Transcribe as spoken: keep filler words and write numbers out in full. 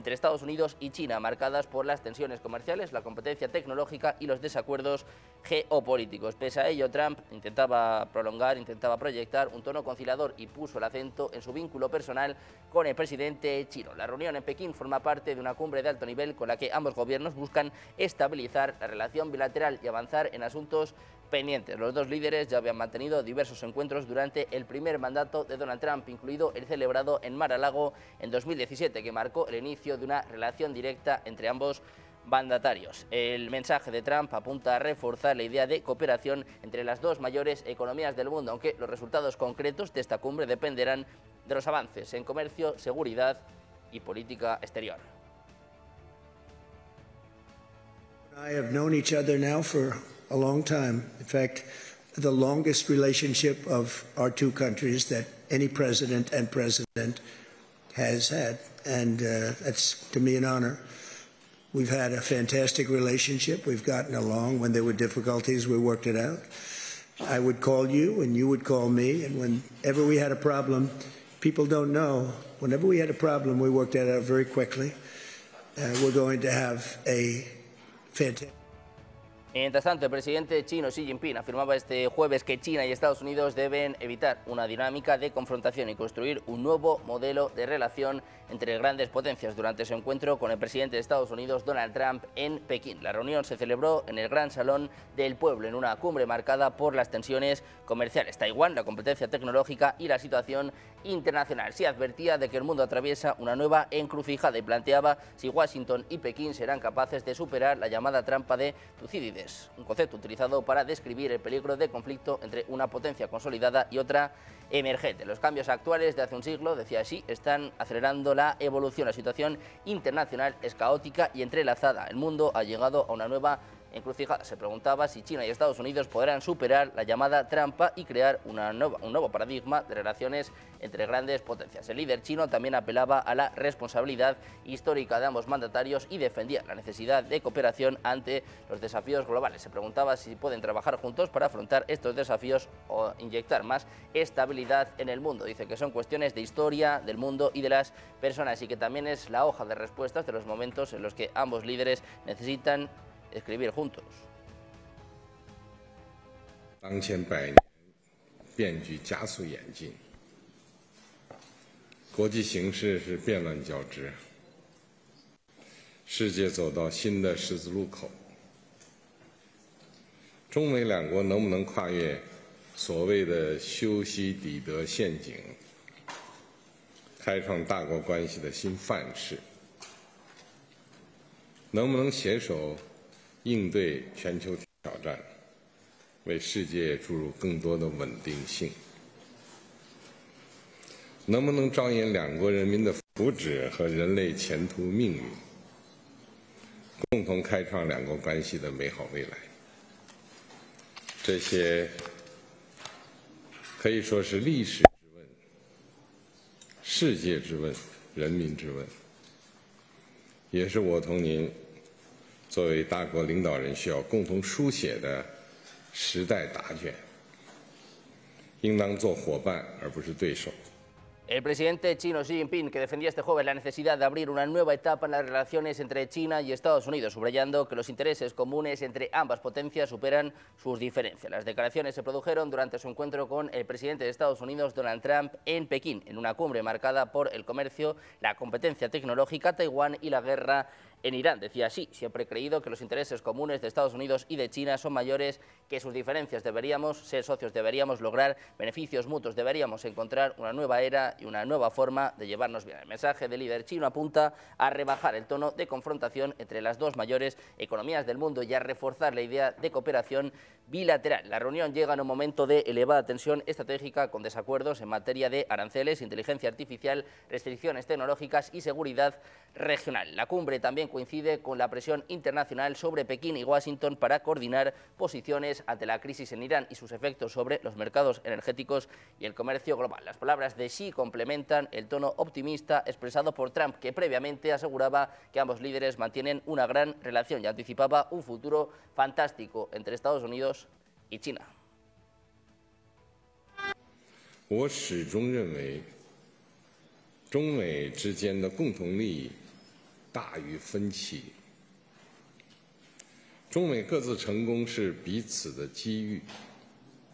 entre Estados Unidos y China, marcadas por las tensiones comerciales, la competencia tecnológica y los desacuerdos geopolíticos. Pese a ello, Trump intentaba prolongar, intentaba proyectar un tono conciliador y puso el acento en su vínculo personal con el presidente chino. La reunión en Pekín forma parte de una cumbre de alto nivel con la que ambos gobiernos buscan estabilizar la relación bilateral y avanzar en asuntos pendientes. Los dos líderes ya habían mantenido diversos encuentros durante el primer mandato de Donald Trump, incluido el celebrado en Mar-a-Lago en dos mil diecisiete, que marcó el inicio de una relación directa entre ambos mandatarios. El mensaje de Trump apunta a reforzar la idea de cooperación entre las dos mayores economías del mundo, aunque los resultados concretos de esta cumbre dependerán de los avances en comercio, seguridad y política exterior. I have known each other now for a long time. In fact, the longest relationship of our two countries that any president and president has had. And uh, that's, to me, an honor. We've had a fantastic relationship. We've gotten along. When there were difficulties, we worked it out. I would call you, and you would call me. And whenever we had a problem, people don't know, whenever we had a problem, we worked that out very quickly. Uh, we're going to have a fantastic... Mientras tanto, el presidente chino Xi Jinping afirmaba este jueves que China y Estados Unidos deben evitar una dinámica de confrontación y construir un nuevo modelo de relación entre grandes potencias durante su encuentro con el presidente de Estados Unidos, Donald Trump, en Pekín. La reunión se celebró en el Gran Salón del Pueblo, en una cumbre marcada por las tensiones comerciales, Taiwán, la competencia tecnológica y la situación internacional. Xi advertía de que el mundo atraviesa una nueva encrucijada y planteaba si Washington y Pekín serán capaces de superar la llamada trampa de Tucídides, un concepto utilizado para describir el peligro de conflicto entre una potencia consolidada y otra emergente. Los cambios actuales de hace un siglo, decía Xi, están acelerando la evolución. La situación internacional es caótica y entrelazada. El mundo ha llegado a una nueva encrucijada. Se preguntaba si China y Estados Unidos podrán superar la llamada trampa y crear una nueva, un nuevo paradigma de relaciones entre grandes potencias. El líder chino también apelaba a la responsabilidad histórica de ambos mandatarios y defendía la necesidad de cooperación ante los desafíos globales. Se preguntaba si pueden trabajar juntos para afrontar estos desafíos o inyectar más estabilidad en el mundo. Dice que son cuestiones de historia, del mundo y de las personas, y que también es la hoja de respuestas de los momentos en los que ambos líderes necesitan escribir juntos. 当前百年变局加速演进，国际形势是变乱交织，世界走到新的十字路口。中美两国能不能跨越所谓的修昔底德陷阱，开创大国关系的新范式？能不能携手 应对全球挑战，为世界注入更多的稳定性。能不能着眼两国人民的福祉和人类前途命运，共同开创两国关系的美好未来？这些可以说是历史之问、世界之问、人民之问，也是我同您 作为大国领导人需要共同书写的时代答卷，应当做伙伴而不是对手。 El presidente chino Xi Jinping, que defendía este jueves la necesidad de abrir una nueva etapa en las relaciones entre China y Estados Unidos, subrayando que los intereses comunes entre ambas potencias superan sus diferencias. Las declaraciones se produjeron durante su encuentro con el presidente de Estados Unidos, Donald Trump, en Pekín, en una cumbre marcada por el comercio, la competencia tecnológica, Taiwán y la guerra en Irán. Decía Xi: siempre he creído que los intereses comunes de Estados Unidos y de China son mayores que sus diferencias. Deberíamos ser socios, deberíamos lograr beneficios mutuos, deberíamos encontrar una nueva era y una nueva forma de llevarnos bien. El mensaje del líder chino apunta a rebajar el tono de confrontación entre las dos mayores economías del mundo y a reforzar la idea de cooperación bilateral. La reunión llega en un momento de elevada tensión estratégica, con desacuerdos en materia de aranceles, inteligencia artificial, restricciones tecnológicas y seguridad regional. La cumbre también coincide con la presión internacional sobre Pekín y Washington para coordinar posiciones ante la crisis en Irán y sus efectos sobre los mercados energéticos y el comercio global. Las palabras de Xi complementan el tono optimista expresado por Trump, que previamente aseguraba que ambos líderes mantienen una gran relación y anticipaba un futuro fantástico entre Estados Unidos y China. 我始终认为，中美之间的共同利益大于分歧。中美各自成功是彼此的机遇。